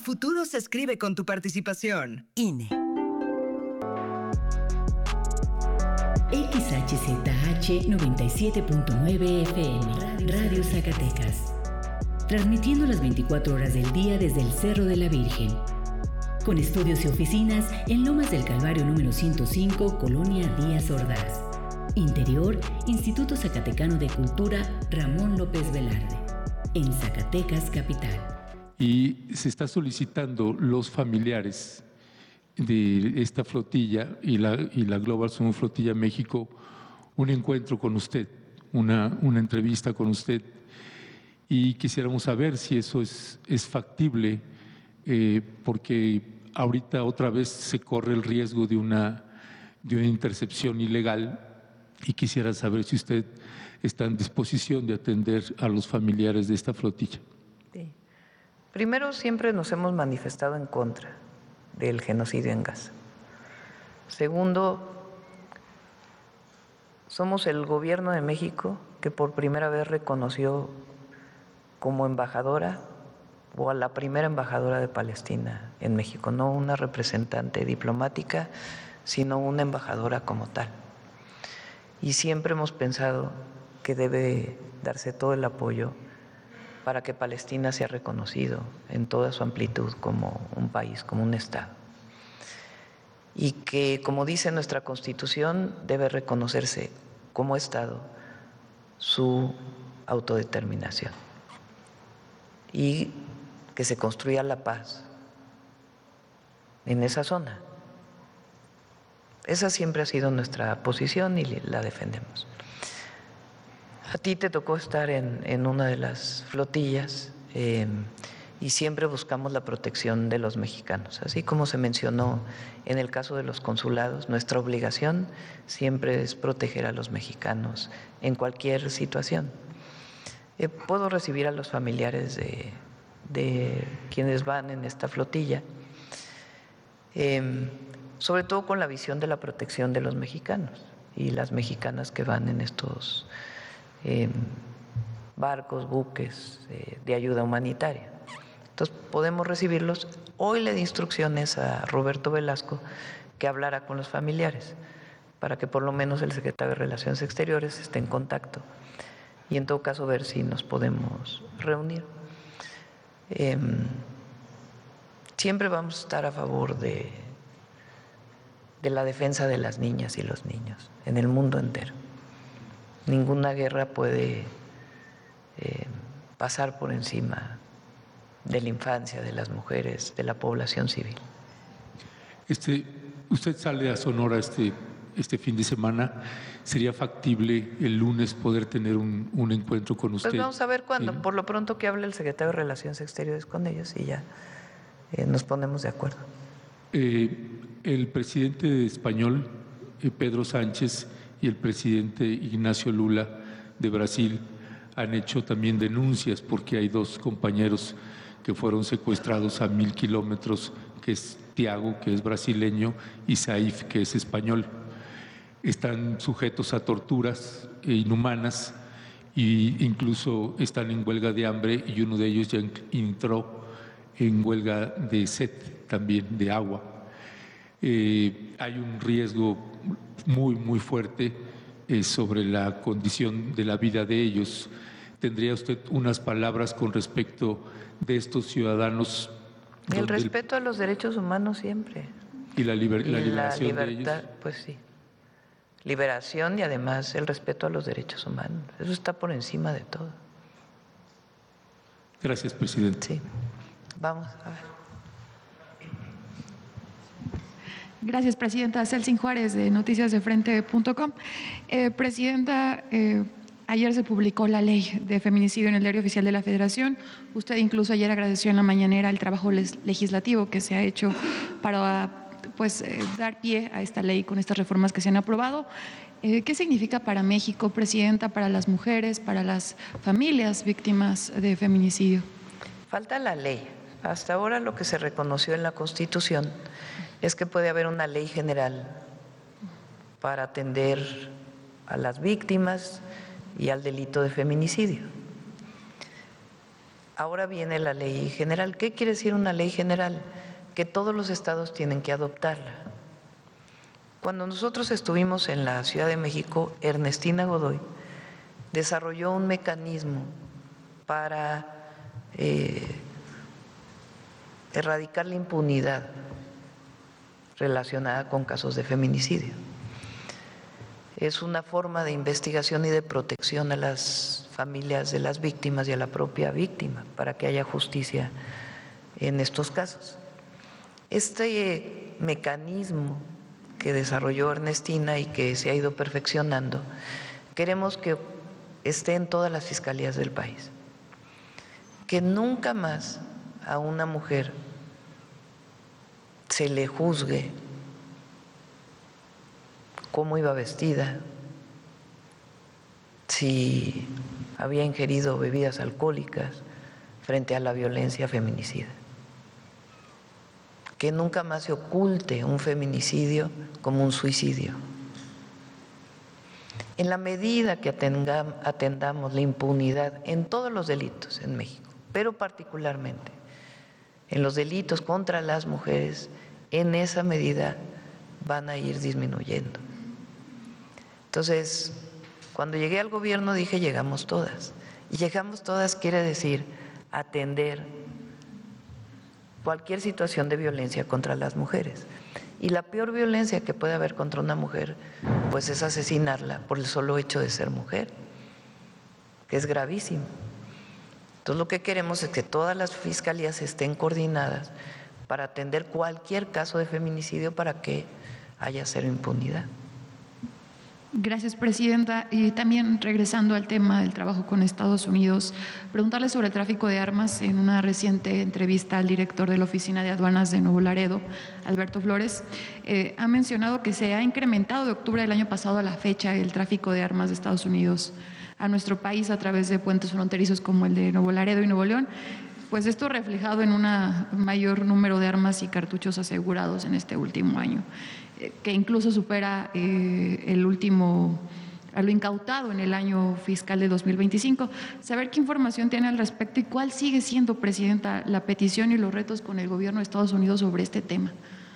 futuro se escribe con tu participación. INE. XHZH 97.9 FM, Radio Zacatecas. Transmitiendo las 24 horas del día desde el Cerro de la Virgen. Con estudios y oficinas en Lomas del Calvario número 105, Colonia Díaz Ordaz. Interior, Instituto Zacatecano de Cultura Ramón López Velarde. En Zacatecas, capital. Y se está solicitando los familiares de esta flotilla y la Global Summit Flotilla México un encuentro con usted, una entrevista con usted, y quisiéramos saber si eso es factible, porque ahorita otra vez se corre el riesgo de una intercepción ilegal, y quisiera saber si usted está en disposición de atender a los familiares de esta flotilla. Sí. Primero, siempre nos hemos manifestado en contra del genocidio en Gaza. Segundo, somos el gobierno de México que por primera vez reconoció como embajadora o a la primera embajadora de Palestina en México, no una representante diplomática, sino una embajadora como tal. Y siempre hemos pensado que debe darse todo el apoyo para que Palestina sea reconocido en toda su amplitud como un país, como un Estado. Y que, como dice nuestra Constitución, debe reconocerse como Estado su autodeterminación y que se construya la paz en esa zona. Esa siempre ha sido nuestra posición y la defendemos. A ti te tocó estar en una de las flotillas y siempre buscamos la protección de los mexicanos. Así como se mencionó en el caso de los consulados, nuestra obligación siempre es proteger a los mexicanos en cualquier situación. Puedo recibir a los familiares de quienes van en esta flotilla, sobre todo con la visión de la protección de los mexicanos y las mexicanas que van en estos barcos, buques de ayuda humanitaria. Entonces podemos recibirlos. Hoy le di instrucciones a Roberto Velasco que hablara con los familiares para que por lo menos el secretario de Relaciones Exteriores esté en contacto y en todo caso ver si nos podemos reunir. Siempre vamos a estar a favor de la defensa de las niñas y los niños en el mundo entero. Ninguna guerra puede pasar por encima de la infancia, de las mujeres, de la población civil. Usted sale a Sonora este fin de semana. ¿Sería factible el lunes poder tener un encuentro con usted? Pues vamos a ver cuándo. Por lo pronto que hable el secretario de Relaciones Exteriores con ellos y ya nos ponemos de acuerdo. El presidente español, Pedro Sánchez, y el presidente Ignacio Lula de Brasil han hecho también denuncias porque hay dos compañeros que fueron secuestrados a 1,000 kilómetros, que es Tiago, que es brasileño, y Saif, que es español. Están sujetos a torturas inhumanas e incluso están en huelga de hambre, y uno de ellos ya entró en huelga de sed, también de agua. Hay un riesgo muy, muy fuerte sobre la condición de la vida de ellos. ¿Tendría usted unas palabras con respecto de estos ciudadanos? El respeto a los derechos humanos siempre. ¿Y la liberación la libertad, de ellos? Pues sí. Liberación y además el respeto a los derechos humanos. Eso está por encima de todo. Gracias, presidente. Sí. Vamos a ver. Gracias, presidenta. Celsin Juárez, de noticiasdefrente.com. Presidenta, ayer se publicó la ley de feminicidio en el Diario Oficial de la Federación. Usted incluso ayer agradeció en la mañanera el trabajo legislativo que se ha hecho para dar pie a esta ley con estas reformas que se han aprobado. ¿Qué significa para México, presidenta, para las mujeres, para las familias víctimas de feminicidio? Falta la ley. Hasta ahora lo que se reconoció en la Constitución es que puede haber una ley general para atender a las víctimas y al delito de feminicidio. Ahora viene la ley general. ¿Qué quiere decir una ley general? Que todos los estados tienen que adoptarla. Cuando nosotros estuvimos en la Ciudad de México, Ernestina Godoy desarrolló un mecanismo para erradicar la impunidad relacionada con casos de feminicidio. Es una forma de investigación y de protección a las familias de las víctimas y a la propia víctima para que haya justicia en estos casos. Este mecanismo que desarrolló Ernestina y que se ha ido perfeccionando, queremos que esté en todas las fiscalías del país. Que nunca más a una mujer se le juzgue cómo iba vestida, si había ingerido bebidas alcohólicas frente a la violencia feminicida. Que nunca más se oculte un feminicidio como un suicidio. En la medida que atendamos la impunidad en todos los delitos en México, pero particularmente en los delitos contra las mujeres, en esa medida van a ir disminuyendo. Entonces, cuando llegué al gobierno dije llegamos todas. Y llegamos todas quiere decir atender cualquier situación de violencia contra las mujeres. Y la peor violencia que puede haber contra una mujer, pues es asesinarla por el solo hecho de ser mujer, que es gravísimo. Entonces lo que queremos es que todas las fiscalías estén coordinadas para atender cualquier caso de feminicidio para que haya cero impunidad. Gracias, Presidenta. Y también regresando al tema del trabajo con Estados Unidos, preguntarle sobre el tráfico de armas. En una reciente entrevista al director de la Oficina de Aduanas de Nuevo Laredo, Alberto Flores, ha mencionado que se ha incrementado de octubre del año pasado a la fecha el tráfico de armas de Estados Unidos a nuestro país a través de puentes fronterizos como el de Nuevo Laredo y Nuevo León. Pues esto reflejado en un mayor número de armas y cartuchos asegurados en este último año, que incluso supera a lo incautado en el año fiscal de 2025. Saber qué información tiene al respecto y cuál sigue siendo, Presidenta, la petición y los retos con el gobierno de Estados Unidos sobre este tema.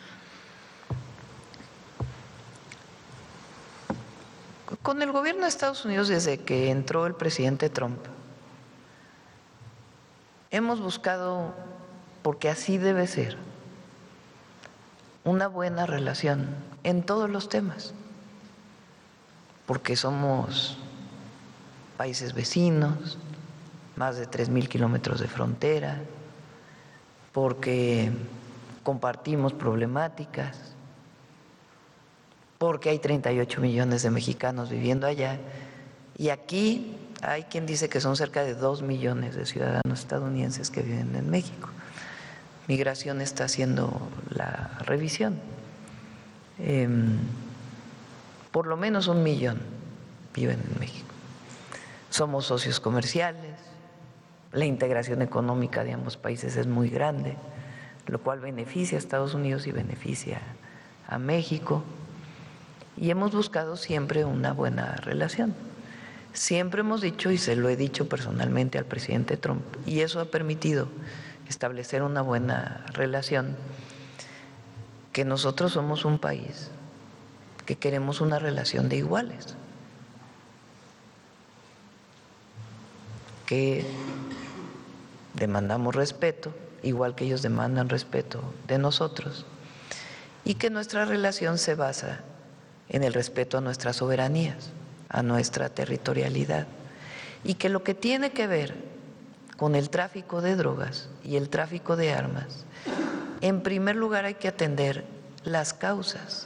Con el gobierno de Estados Unidos, desde que entró el presidente Trump, hemos buscado, porque así debe ser, una buena relación en todos los temas, porque somos países vecinos, más de 3,000 kilómetros de frontera, porque compartimos problemáticas, porque hay 38 millones de mexicanos viviendo allá, y aquí hay quien dice que son cerca de 2 millones de ciudadanos estadounidenses que viven en México. Migración está haciendo la revisión. Por lo menos 1 millón viven en México. Somos socios comerciales, la integración económica de ambos países es muy grande, lo cual beneficia a Estados Unidos y beneficia a México. Y hemos buscado siempre una buena relación. Siempre hemos dicho, y se lo he dicho personalmente al presidente Trump, y eso ha permitido establecer una buena relación, que nosotros somos un país que queremos una relación de iguales, que demandamos respeto, igual que ellos demandan respeto de nosotros, y que nuestra relación se basa en el respeto a nuestras soberanías, a nuestra territorialidad, y que lo que tiene que ver con el tráfico de drogas y el tráfico de armas, en primer lugar hay que atender las causas.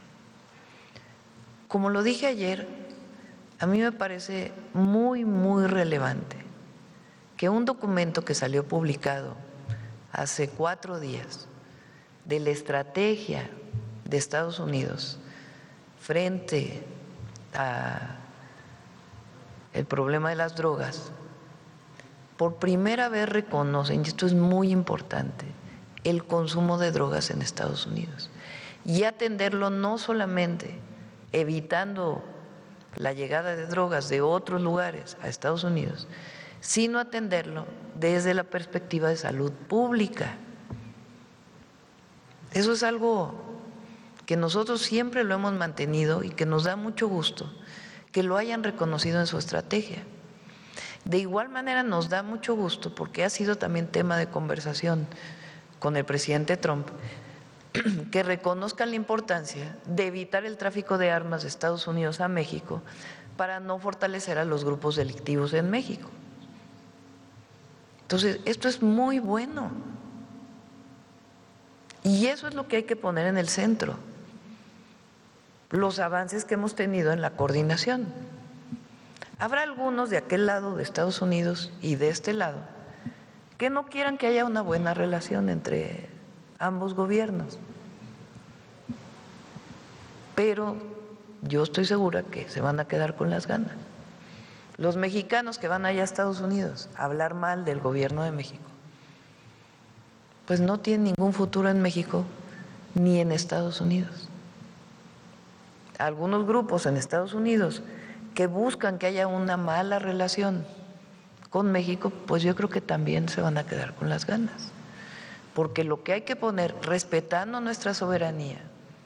Como lo dije ayer, a mí me parece muy, muy relevante que un documento que salió publicado hace 4 días de la estrategia de Estados Unidos frente a el problema de las drogas, por primera vez reconocen, y esto es muy importante, el consumo de drogas en Estados Unidos y atenderlo no solamente evitando la llegada de drogas de otros lugares a Estados Unidos, sino atenderlo desde la perspectiva de salud pública. Eso es algo que nosotros siempre lo hemos mantenido y que nos da mucho gusto que lo hayan reconocido en su estrategia. De igual manera nos da mucho gusto, porque ha sido también tema de conversación con el presidente Trump, que reconozcan la importancia de evitar el tráfico de armas de Estados Unidos a México para no fortalecer a los grupos delictivos en México. Entonces, esto es muy bueno. Y eso es lo que hay que poner en el centro. Los avances que hemos tenido en la coordinación. Habrá algunos de aquel lado de Estados Unidos y de este lado que no quieran que haya una buena relación entre ambos gobiernos. Pero yo estoy segura que se van a quedar con las ganas. Los mexicanos que van allá a Estados Unidos a hablar mal del gobierno de México, pues no tienen ningún futuro en México ni en Estados Unidos. Algunos grupos en Estados Unidos que buscan que haya una mala relación con México, pues yo creo que también se van a quedar con las ganas. Porque lo que hay que poner, respetando nuestra soberanía,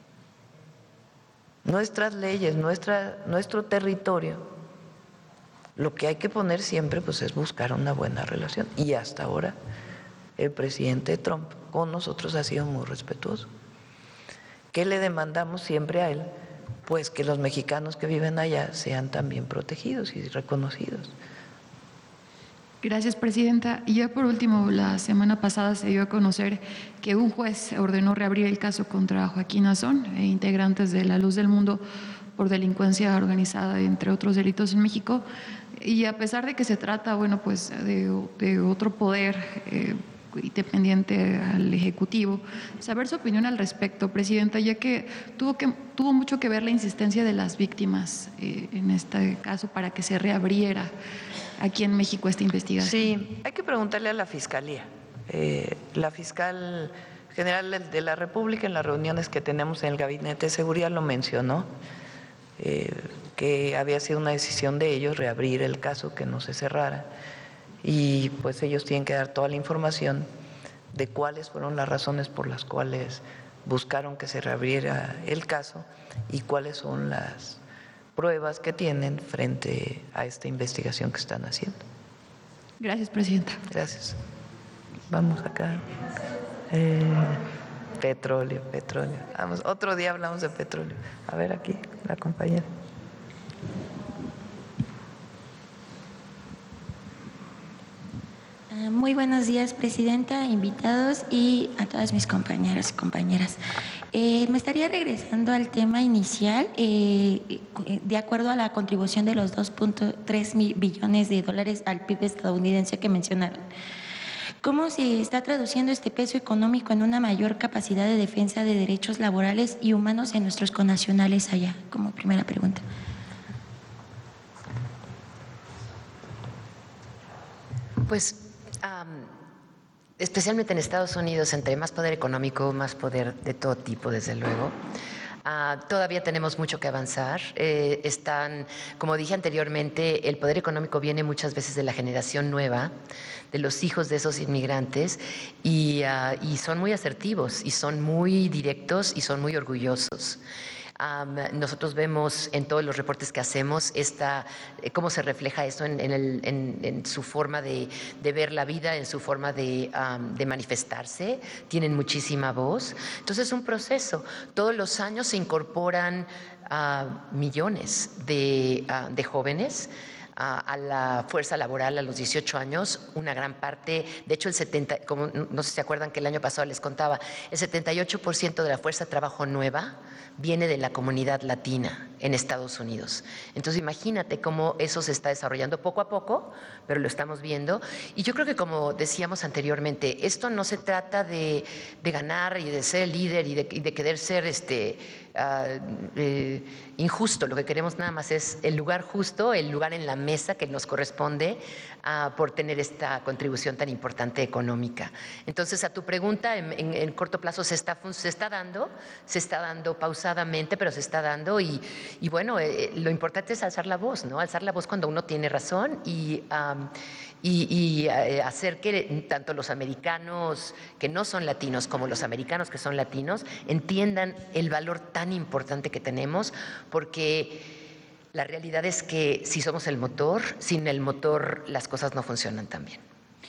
nuestras leyes, nuestro territorio, lo que hay que poner siempre pues es buscar una buena relación. Y hasta ahora el presidente Trump con nosotros ha sido muy respetuoso. ¿Qué le demandamos siempre a él? Pues que los mexicanos que viven allá sean también protegidos y reconocidos. Gracias, presidenta. Y ya por último, la semana pasada se dio a conocer que un juez ordenó reabrir el caso contra Joaquín Azón e integrantes de La Luz del Mundo por delincuencia organizada, entre otros delitos en México. Y a pesar de que se trata, bueno, pues de otro poder independiente al Ejecutivo, saber su opinión al respecto, presidenta, ya que tuvo mucho que ver la insistencia de las víctimas en este caso para que se reabriera aquí en México esta investigación. Sí, hay que preguntarle a la Fiscalía. La fiscal general de la República, en las reuniones que tenemos en el Gabinete de Seguridad, lo mencionó, que había sido una decisión de ellos reabrir el caso, que no se cerrara. Y pues ellos tienen que dar toda la información de cuáles fueron las razones por las cuales buscaron que se reabriera el caso y cuáles son las pruebas que tienen frente a esta investigación que están haciendo. Gracias, presidenta. Gracias. Vamos acá. Petróleo. Vamos, otro día hablamos de petróleo. A ver aquí, la compañera. Muy buenos días, presidenta, invitados y a todas mis compañeros y compañeras. Me estaría regresando al tema inicial, de acuerdo a la contribución de los 2.3 billones de dólares al PIB estadounidense que mencionaron. ¿Cómo se está traduciendo este peso económico en una mayor capacidad de defensa de derechos laborales y humanos en nuestros connacionales allá? Como primera pregunta. Pues especialmente en Estados Unidos, entre más poder económico, más poder de todo tipo, desde luego. Todavía tenemos mucho que avanzar. Como dije anteriormente, el poder económico viene muchas veces de la generación nueva, de los hijos de esos inmigrantes, y son muy asertivos, y son muy directos, y son muy orgullosos. Nosotros vemos en todos los reportes que hacemos cómo se refleja eso en su forma de ver la vida, en su forma de manifestarse. Tienen muchísima voz. Entonces es un proceso. Todos los años se incorporan millones de jóvenes a la fuerza laboral a los 18 años, una gran parte, de hecho como no sé si se acuerdan que el año pasado les contaba, el 78% de la fuerza de trabajo nueva viene de la comunidad latina en Estados Unidos. Entonces imagínate cómo eso se está desarrollando poco a poco, pero lo estamos viendo. Y yo creo que, como decíamos anteriormente, esto no se trata de ganar y de ser el líder y de querer ser injusto. Lo que queremos nada más es el lugar justo, el lugar en la mesa que nos corresponde por tener esta contribución tan importante económica. Entonces, a tu pregunta, en corto plazo se está dando pausadamente, pero se está dando, y Y bueno, lo importante es alzar la voz, ¿no? Alzar la voz cuando uno tiene razón y hacer que tanto los americanos que no son latinos como los americanos que son latinos entiendan el valor tan importante que tenemos, porque la realidad es que si somos el motor, sin el motor las cosas no funcionan tan bien.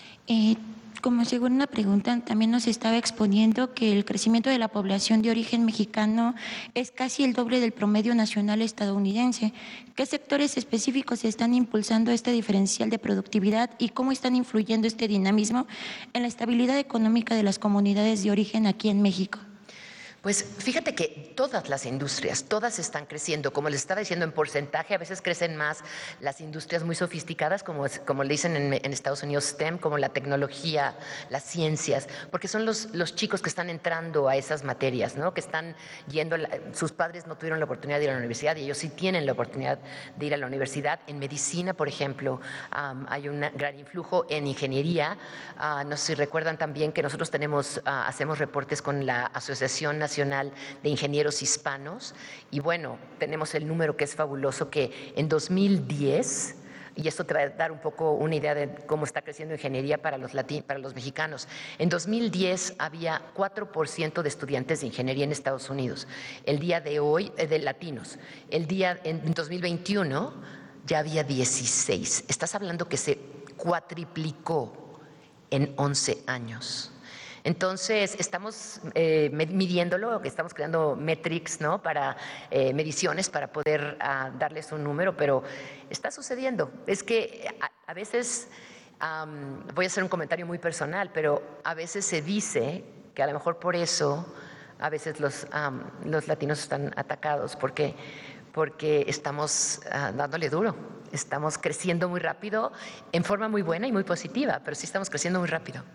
Como segunda pregunta, también nos estaba exponiendo que el crecimiento de la población de origen mexicano es casi el doble del promedio nacional estadounidense. ¿Qué sectores específicos están impulsando este diferencial de productividad y cómo están influyendo este dinamismo en la estabilidad económica de las comunidades de origen aquí en México? Pues fíjate que todas las industrias, todas están creciendo. Como les estaba diciendo, en porcentaje a veces crecen más las industrias muy sofisticadas, como le dicen en Estados Unidos STEM, como la tecnología, las ciencias, porque son los chicos que están entrando a esas materias, ¿no? Que están yendo, sus padres no tuvieron la oportunidad de ir a la universidad y ellos sí tienen la oportunidad de ir a la universidad. En medicina, por ejemplo, hay un gran influjo. En ingeniería, no sé si recuerdan también que nosotros hacemos reportes con la Asociación Nacional de Ingenieros Hispanos, y bueno, tenemos el número que es fabuloso, que en 2010, y esto te va a dar un poco una idea de cómo está creciendo ingeniería para los mexicanos. En 2010 había 4% de estudiantes de ingeniería en Estados Unidos. El día de hoy, de latinos, en 2021 ya había 16. Estás hablando que se cuatriplicó en 11 años. Entonces, estamos midiéndolo, estamos creando metrics, ¿no? Para mediciones para poder darles un número, pero está sucediendo. Es que a veces, voy a hacer un comentario muy personal, pero a veces se dice que a lo mejor por eso a veces los latinos están atacados, porque estamos dándole duro, estamos creciendo muy rápido, en forma muy buena y muy positiva, pero sí estamos creciendo muy rápido.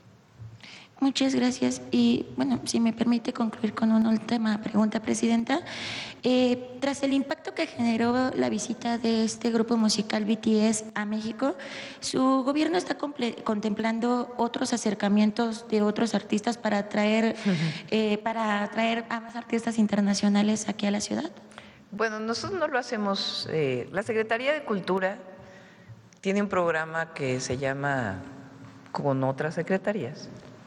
Muchas gracias. Y bueno, si me permite concluir con una última pregunta, Presidenta. Tras el impacto que generó la visita de este grupo musical BTS a México, ¿su gobierno está contemplando otros acercamientos de otros artistas para atraer a más artistas internacionales aquí a la ciudad? Bueno, nosotros no lo hacemos. La Secretaría de Cultura tiene un programa que se llama, con otras secretarías,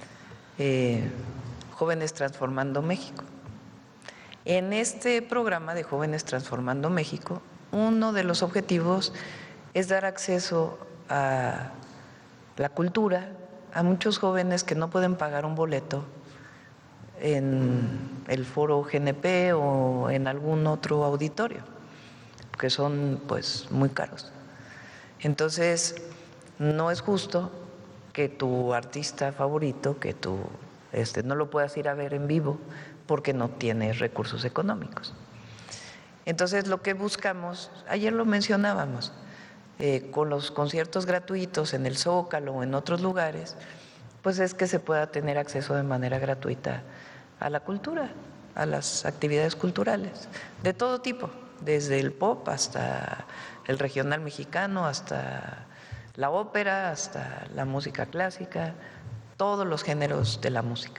Jóvenes Transformando México. En este programa de Jóvenes Transformando México, uno de los objetivos es dar acceso a la cultura a muchos jóvenes que no pueden pagar un boleto en el Foro GNP o en algún otro auditorio, que son pues muy caros. Entonces, no es justo que tu artista favorito, que tú no lo puedas ir a ver en vivo porque no tienes recursos económicos. Entonces, lo que buscamos, ayer lo mencionábamos, con los conciertos gratuitos en el Zócalo o en otros lugares, pues es que se pueda tener acceso de manera gratuita a la cultura, a las actividades culturales, de todo tipo, desde el pop hasta el regional mexicano, hasta la ópera, hasta la música clásica, todos los géneros de la música.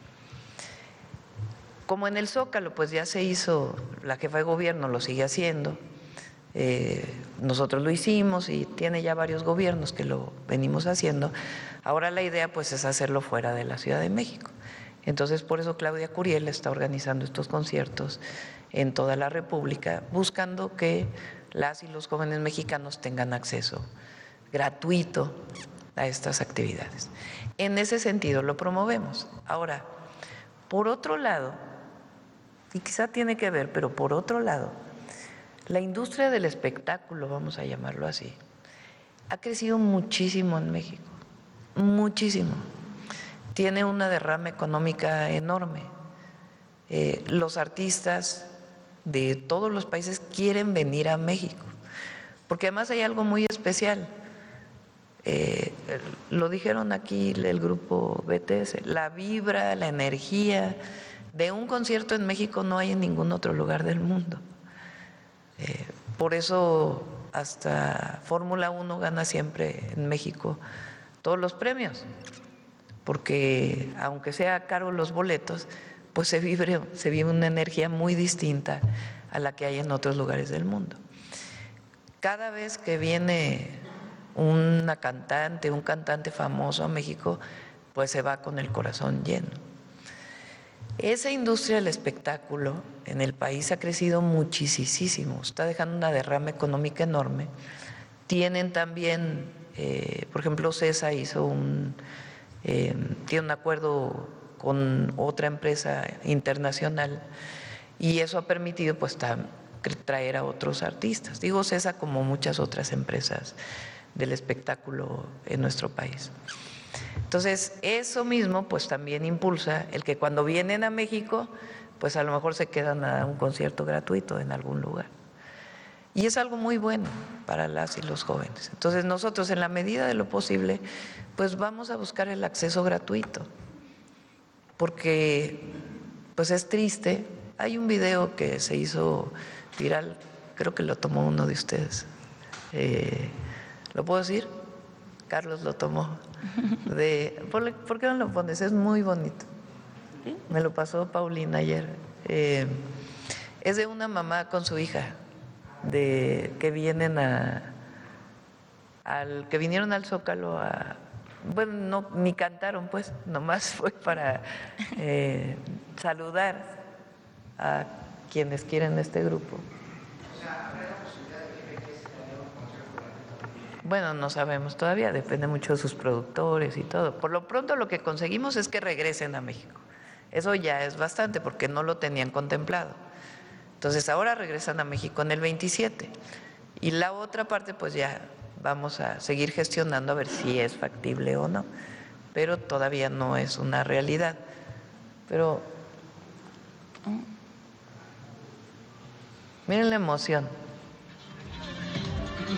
Como en el Zócalo, pues ya se hizo, la jefa de gobierno lo sigue haciendo, nosotros lo hicimos y tiene ya varios gobiernos que lo venimos haciendo. Ahora la idea pues es hacerlo fuera de la Ciudad de México. Entonces, por eso Claudia Curiel está organizando estos conciertos en toda la República, buscando que las y los jóvenes mexicanos tengan acceso gratuito a estas actividades. En ese sentido lo promovemos. Ahora, por otro lado, y quizá tiene que ver, pero por otro lado, la industria del espectáculo, vamos a llamarlo así, ha crecido muchísimo en México, muchísimo. Tiene una derrama económica enorme. Los artistas de todos los países quieren venir a México, porque además hay algo muy especial. Lo dijeron aquí el grupo BTS, la vibra, la energía de un concierto en México no hay en ningún otro lugar del mundo. Por eso hasta Fórmula 1 gana siempre en México todos los premios, porque aunque sea caro los boletos, pues se vive una energía muy distinta a la que hay en otros lugares del mundo. Cada vez que viene una cantante, un cantante famoso a México, pues se va con el corazón lleno. Esa industria del espectáculo en el país ha crecido muchísimo, está dejando una derrama económica enorme. Tienen también, por ejemplo, CESA tiene un acuerdo con otra empresa internacional y eso ha permitido pues traer a otros artistas. Digo CESA como muchas otras empresas del espectáculo en nuestro país. Entonces, eso mismo pues también impulsa el que cuando vienen a México, pues a lo mejor se quedan a un concierto gratuito en algún lugar. Y es algo muy bueno para las y los jóvenes. Entonces, nosotros en la medida de lo posible, pues vamos a buscar el acceso gratuito, porque pues es triste. Hay un video que se hizo viral, creo que lo tomó uno de ustedes. ¿Lo puedo decir? Carlos lo tomó. ¿Por qué no lo pones? Es muy bonito. Me lo pasó Paulina ayer. Es de una mamá con su hija, que vienen que vinieron al Zócalo bueno, no, ni cantaron pues, nomás fue para saludar a quienes quieren este grupo. Bueno, no sabemos todavía, depende mucho de sus productores y todo. Por lo pronto lo que conseguimos es que regresen a México. Eso ya es bastante porque no lo tenían contemplado. Entonces ahora regresan a México en el 27 y la otra parte pues ya vamos a seguir gestionando a ver si es factible o no, pero todavía no es una realidad. Pero miren la emoción.